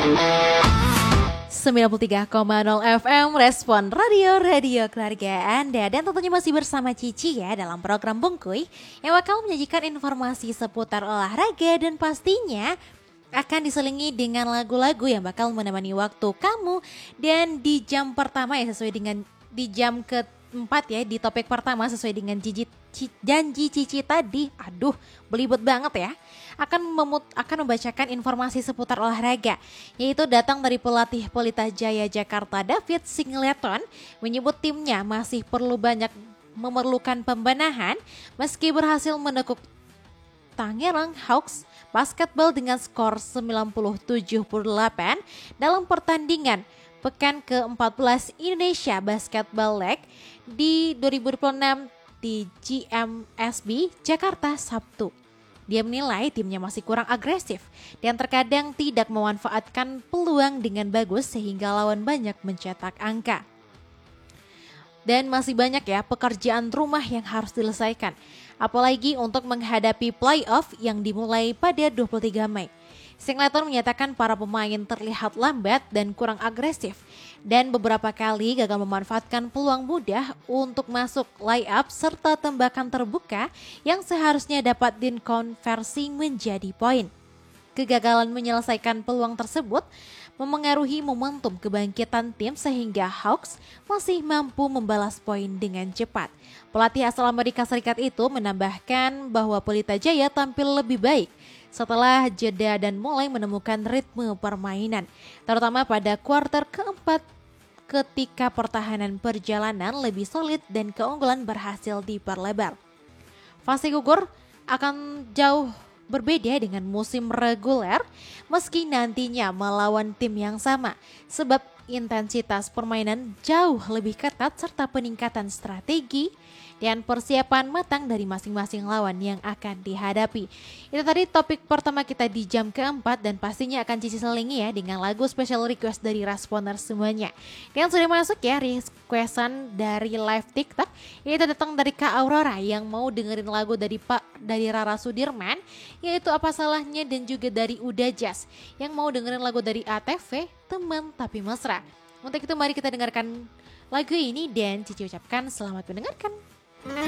93,0 FM Respon Radio keluarga Anda. Dan tentunya masih bersama Cici ya dalam program Bungkuy yang bakal menyajikan informasi seputar olahraga dan pastinya akan diselingi dengan lagu-lagu yang bakal menemani waktu kamu. Dan di jam pertama ya sesuai dengan di jam keempat ya, di topik pertama sesuai dengan janji Cici tadi. Aduh, belibet banget ya. Akan membacakan informasi seputar olahraga, yaitu datang dari pelatih Pelita Jaya Jakarta David Singleton menyebut timnya masih memerlukan pembenahan meski berhasil menekuk Tangerang Hawks basketball dengan skor 90-78 dalam pertandingan pekan ke-14 Indonesia Basketball League di 2026 di GMSB Jakarta Sabtu. Dia menilai timnya masih kurang agresif dan terkadang tidak memanfaatkan peluang dengan bagus sehingga lawan banyak mencetak angka. Dan masih banyak ya pekerjaan rumah yang harus diselesaikan, apalagi untuk menghadapi playoff yang dimulai pada 23 Mei. Singleton menyatakan para pemain terlihat lambat dan kurang agresif dan beberapa kali gagal memanfaatkan peluang mudah untuk masuk layup serta tembakan terbuka yang seharusnya dapat dikonversi menjadi poin. Kegagalan menyelesaikan peluang tersebut memengaruhi momentum kebangkitan tim sehingga Hawks masih mampu membalas poin dengan cepat. Pelatih asal Amerika Serikat itu menambahkan bahwa Pelita Jaya tampil lebih baik setelah jeda dan mulai menemukan ritme permainan, terutama pada kuarter keempat ketika pertahanan perjalanan lebih solid dan keunggulan berhasil diperlebar. Fase gugur akan jauh berbeda dengan musim reguler meski nantinya melawan tim yang sama, sebab intensitas permainan jauh lebih ketat serta peningkatan strategi dan persiapan matang dari masing-masing lawan yang akan dihadapi. Itu tadi topik pertama kita di jam keempat dan pastinya akan Cici selingi ya dengan lagu special request dari responder semuanya. Dan sudah masuk ya requestan dari live TikTok, yaitu datang dari Kak Aurora yang mau dengerin lagu dari Rara Sudirman, yaitu Apa Salahnya, dan juga dari Uda Jazz yang mau dengerin lagu dari ATV, Teman Tapi Mesra. Untuk itu mari kita dengarkan lagu ini dan Cici ucapkan selamat mendengarkan.